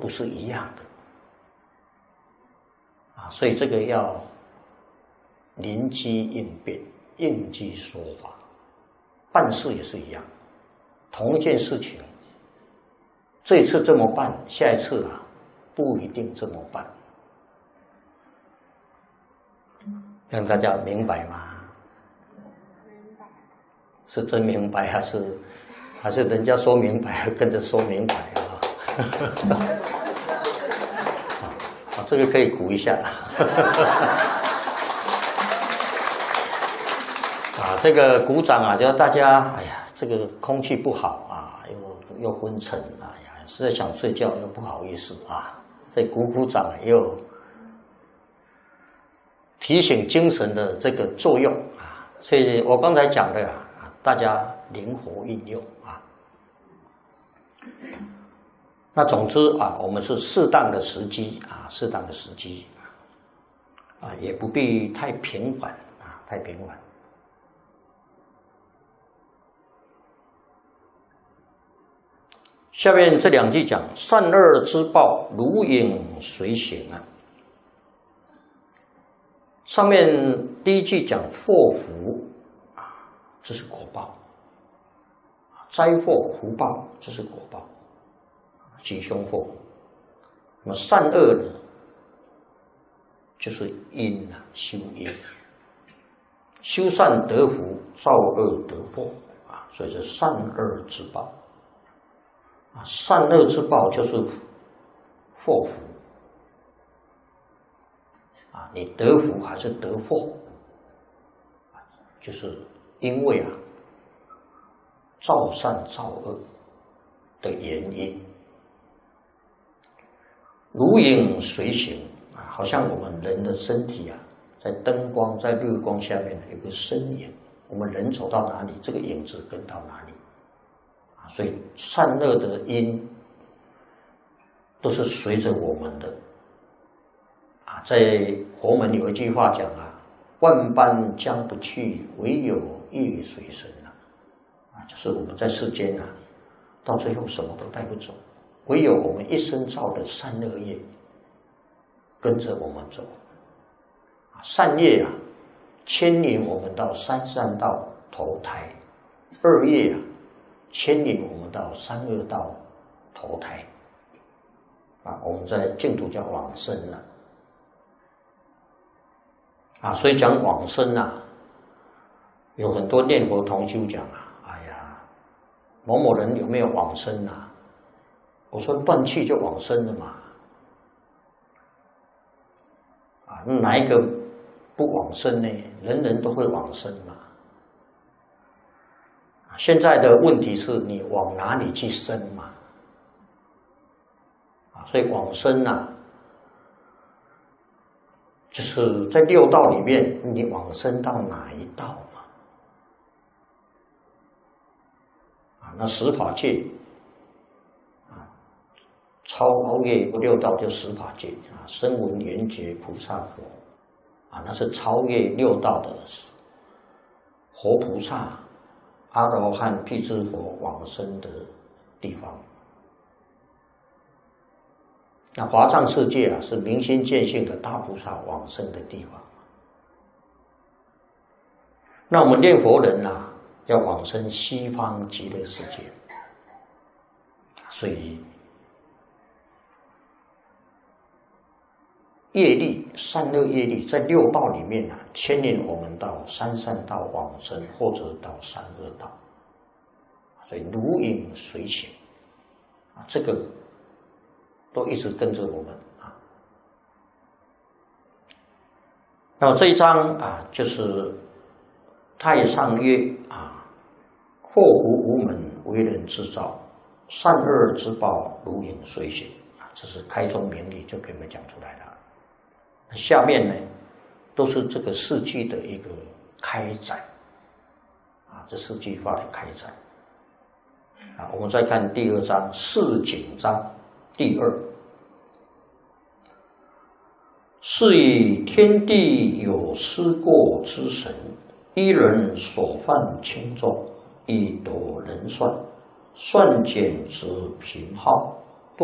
不是一样的啊，所以这个要临机应变，应机说法。办事也是一样，同一件事情，这一次这么办，下一次啊不一定这么办，让大家明白吗？是真明白还是人家说明白跟着说明白啊？这个可以鼓一下。这个鼓掌啊，就大家，哎呀，这个空气不好啊，又昏沉，哎呀，实在想睡觉又不好意思啊，所以鼓掌又提醒精神的这个作用啊。所以我刚才讲的啊，大家灵活运用啊。那总之啊，我们是适当的时机啊，适当的时机啊，也不必太频繁啊，太频繁。下面这两句讲善恶之报如影随形啊。上面第一句讲祸福啊，这是果报；灾祸福报，这是果报，吉凶祸福。那么善恶呢，就是因啊，修因，修善得福，造恶得祸啊，所以是善恶之报。善恶之报就是祸福啊，你得福还是得祸，就是因为啊造善造恶的原因，如影随形啊，好像我们人的身体啊，在灯光在日光下面有个身影，我们人走到哪里，这个影子跟到哪里。所以善恶的因都是随着我们的啊，在佛门有一句话讲啊，万般将不去，唯有业随身啊，就是我们在世间啊，到最后什么都带不走，唯有我们一生造的善恶业跟着我们走啊，善业啊牵引我们到三善道投胎，恶业啊牵引我们到三恶道投胎啊，我们在净土叫往生了啊，所以讲往生啊，有很多念佛同修讲啊，哎呀，某某人有没有往生啊？我说断气就往生了嘛，啊，哪一个不往生呢？人人都会往生嘛。现在的问题是你往哪里去生嘛？啊，所以往生啊，就是在六道里面，你往生到哪一道嘛？啊，那十法界啊，超越六道就十法界啊，声闻缘觉菩萨佛啊，那是超越六道的活菩萨。阿罗汉、辟支佛往生的地方，那华藏世界啊，是明心见性的大菩萨往生的地方。那我们念佛人啊，要往生西方极乐世界，所以业力、善恶业力在六道里面啊，牵引我们到三善道往生，或者到三恶道，所以如影随形啊，这个都一直跟着我们啊。那么这一章啊，就是太上曰啊，祸福无门，为人制造，善恶之报，如影随形啊，这是开宗明义就给我们讲出来了。下面呢，都是这个四句的一个开展啊，这四句话的开展啊。我们再看第二章示警章第二，是以天地有失过之神，一人所犯轻重，以夺人算，算减之平浩，